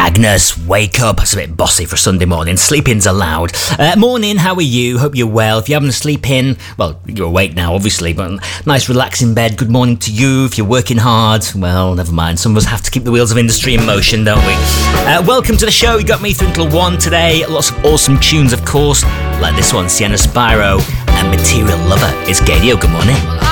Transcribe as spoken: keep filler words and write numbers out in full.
Agnes, wake up. It's a bit bossy for Sunday morning. Sleep-ins allowed. Uh, morning, how are you? Hope you're well. If you're having a sleep-in, well, you're awake now, obviously, but nice relaxing bed. Good morning to you. If you're working hard, well, never mind. Some of us have to keep the wheels of industry in motion, don't we? Uh, welcome to the show. You got me through until one today. Lots of awesome tunes, of course, like this one, Sienna Spyro and Material Lover. It's Gadio. Good morning.